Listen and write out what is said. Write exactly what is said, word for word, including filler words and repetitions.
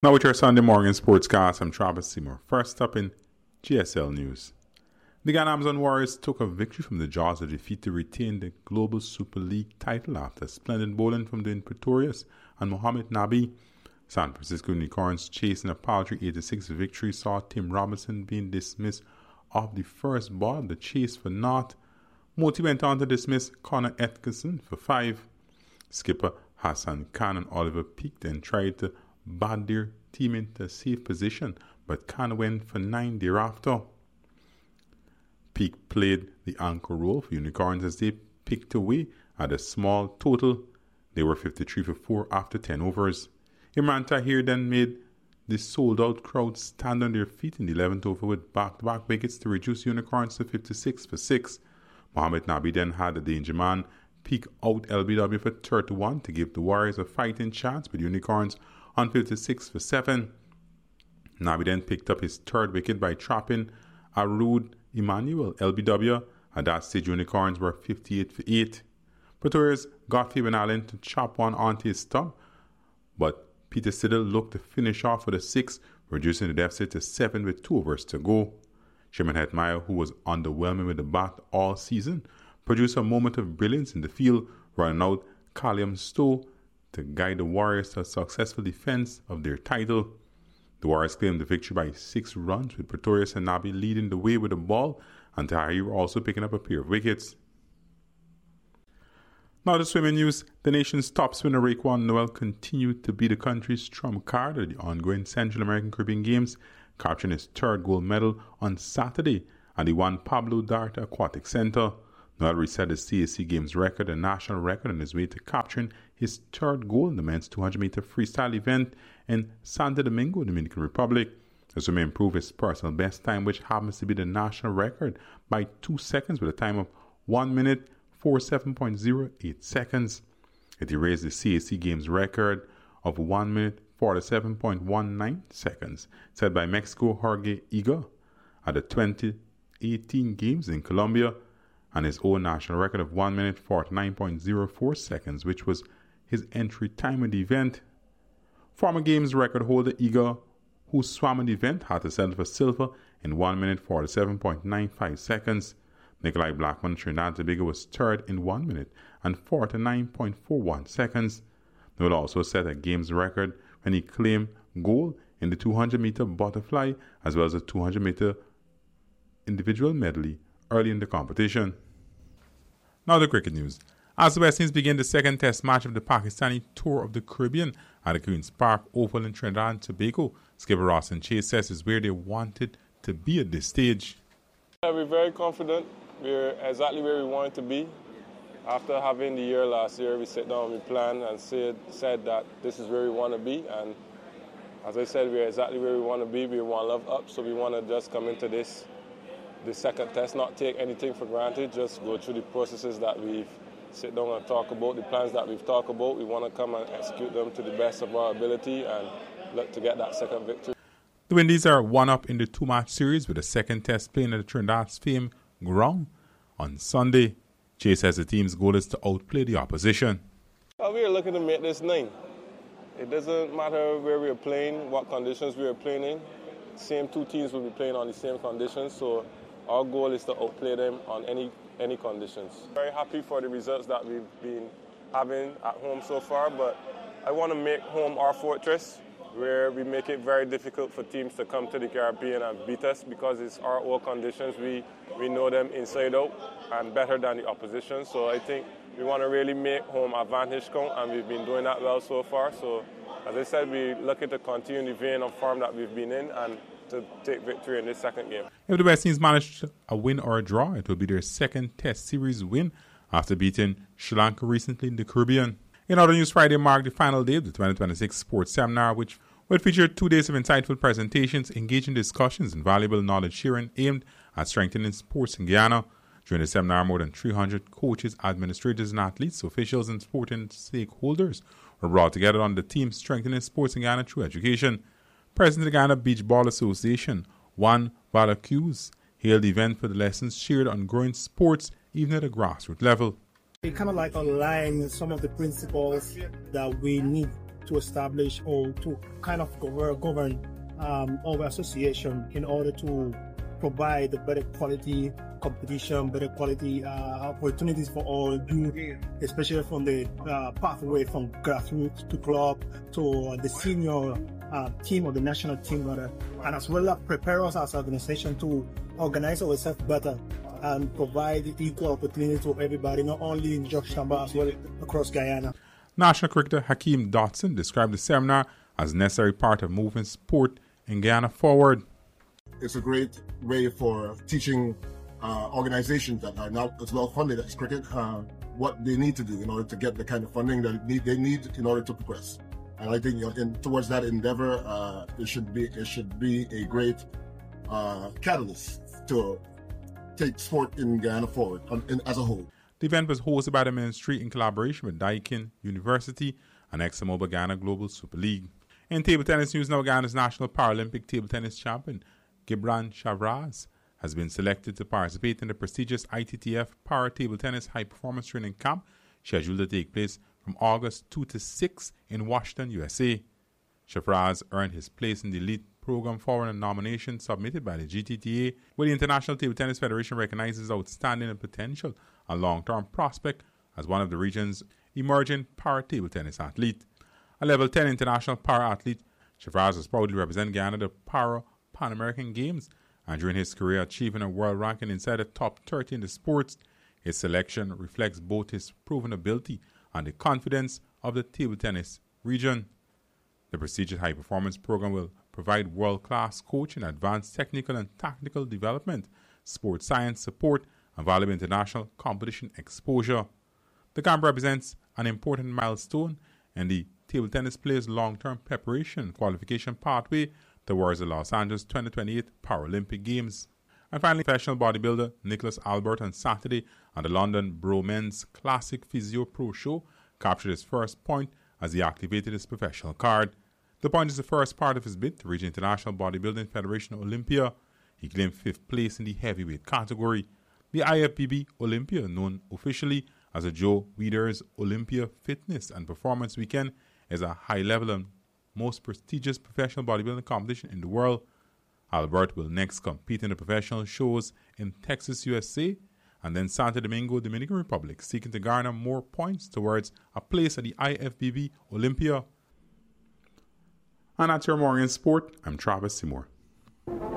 Now with your Sunday morning sportscast, I'm Travis Seymour. First up in G S L news. The Ghana Amazon Warriors took a victory from the jaws of defeat to retain the Global Super League title after splendid bowling from the Pretorius and Mohamed Nabi. San Francisco Unicorns chasing a paltry eighty-six victory saw Tim Robinson being dismissed off the first ball of the chase for naught. Moti went on to dismiss Connor Atkinson for five. Skipper Hassan Khan and Oliver Peake then tried to bat their team into a safe position, but Khan went for nine thereafter. Peake played the anchor role for Unicorns as they picked away at a small total. They were fifty-three for four after ten overs. Imran Tahir then made the sold-out crowd stand on their feet in the eleventh over with back-to-back wickets to reduce Unicorns to fifty-six for six. Mohamed Nabi then had the danger man Peake out L B W for thirty-one to give the Warriors a fighting chance with Unicorns on fifty-six for seven. Nabi then picked up his third wicket by trapping Arud Emmanuel L B W. At that stage, Unicorns were fifty-eight for eight. Pretorius got Fabian Allen to chop one onto his stump, but Peter Siddle looked to finish off with a six, reducing the deficit to seven with two overs to go. Sherman Hetmeyer, who was underwhelming with the bat all season, produced a moment of brilliance in the field, running out Callum Stowe to guide the Warriors to a successful defense of their title. The Warriors claimed the victory by six runs, with Pretorius and Nabi leading the way with the ball, and Tahir also picking up a pair of wickets. Now to swimming news. The nation's top swimmer Raekwon Noel continued to be the country's trump card at the ongoing Central American Caribbean Games, capturing his third gold medal on Saturday at the Juan Pablo Duarte Aquatic Center. Noel reset the C A C Games record, a national record, on his way to capturing his third gold in the men's two hundred meter freestyle event in Santo Domingo, Dominican Republic. The swimmer improved his personal best time, which happens to be the national record, by two seconds with a time of one minute forty-seven point zero eight seconds. It erased the C A C Games record of one minute forty-seven point one nine seconds, set by Mexico Jorge Iga at the twenty eighteen Games in Colombia, and his own national record of one minute forty-nine point zero four seconds, which was his entry time in the event. Former Games record holder Iga, who swam in the event, had to settle for silver in one minute forty-seven point nine five seconds. Nikolai Blackman, Trinidad and Tobago, was third in one minute and forty-nine point four one seconds. Noel also set a Games record when he claimed gold in the two hundred meter butterfly as well as the two hundred meter individual medley early in the competition. Now the cricket news. As the West Indies begin the second test match of the Pakistani Tour of the Caribbean at the Queen's Park Oval in Trinidad and Tobago, skipper Roston Chase says is where they wanted to be at this stage. Yeah, we're very confident. We're exactly where we wanted to be. After having the year last year, we sat down, we planned and said, said that this is where we want to be. And as I said, we're exactly where we want to be. We want love up, so we want to just come into this, this second test, not take anything for granted, just go through the processes that we've sit down and talk about, the plans that we've talked about. We want to come and execute them to the best of our ability and look to get that second victory. The Windies are one up in the two-match series with the second test playing at the Trinidad's famed ground on Sunday. Chase says the team's goal is to outplay the opposition. Well, we are looking to make this nine. It doesn't matter where we are playing, what conditions we are playing in. Same two teams will be playing on the same conditions, so our goal is to outplay them on any any conditions. Very happy for the results that we've been having at home so far, but I want to make home our fortress, where we make it very difficult for teams to come to the Caribbean and beat us because it's our own conditions. We we know them inside out and better than the opposition. So I think we want to really make home advantage count, and we've been doing that well so far. So as I said, we're looking to continue the vein of form that we've been in and to take victory in this second game. If the West Indies manage a win or a draw, it will be their second Test Series win after beating Sri Lanka recently in the Caribbean. In other news, Friday marked the final day of the twenty twenty-six Sports Seminar, which will feature two days of insightful presentations, engaging discussions, and valuable knowledge sharing aimed at strengthening sports in Guyana. During the seminar, more than three hundred coaches, administrators, and athletes, officials, and sporting stakeholders were brought together on the theme Strengthening Sports in Guyana Through Education. President of the Guyana Beach Ball Association, Juan Valacuz, hailed the event for the lessons shared on growing sports even at a grassroots level. It kind of like align some of the principles that we need to establish or to kind of govern, govern um, our association in order to provide a better quality competition, better quality uh, opportunities for all youth, especially from the uh, pathway from grassroots to club to uh, the senior uh, team or the national team, rather, and as well as prepare us as an organization to organize ourselves better and provide equal opportunity to everybody, not only in Georgetown but as well across Guyana. National cricketer Hakeem Dotson described the seminar as a necessary part of moving sport in Guyana forward. It's a great way for teaching uh, organizations that are not as well funded as cricket uh, what they need to do in order to get the kind of funding that need, they need in order to progress. And I think, you know, in, towards that endeavor, uh, it should be it should be a great uh, catalyst to take sport in Guyana forward um, in, as a whole. The event was hosted by the Ministry in collaboration with Daikin University and ExxonMobil Ghana Global Super League. In table tennis news now, Ghana's national Paralympic table tennis champion Gibran Shavraz has been selected to participate in the prestigious I T T F Para Table Tennis High Performance Training Camp scheduled to take place from August second to sixth in Washington, U S A. Shavraz earned his place in the elite program following a nomination submitted by the G T T A, where the International Table Tennis Federation recognizes outstanding potential and long-term prospect as one of the region's emerging para-table tennis athlete. A level ten international para-athlete, Shavraz has proudly represented Guyana at the Para Pan American Games, and during his career achieving a world ranking inside the top thirty in the sports. His selection reflects both his proven ability and the confidence of the table tennis region. The prestigious high-performance program will provide world-class coaching, advanced technical and tactical development, sports science support, and valuable international competition exposure. The camp represents an important milestone in the table tennis players' long-term preparation qualification pathway towards the Los Angeles twenty twenty-eight Paralympic Games. And finally, professional bodybuilder Nicholas Albert on Saturday at the London Bro Men's Classic Physio Pro Show captured his first point as he activated his professional card. The point is the first part of his bid to reach the International Bodybuilding Federation Olympia. He claimed fifth place in the heavyweight category. The I F B B Olympia, known officially as the Joe Weider's Olympia Fitness and Performance Weekend, is a high-level and most prestigious professional bodybuilding competition in the world. Albert will next compete in the professional shows in Texas, U S A, and then Santo Domingo, Dominican Republic, seeking to garner more points towards a place at the I F B B Olympia. And that's your morning sport. I'm Travis Seymour.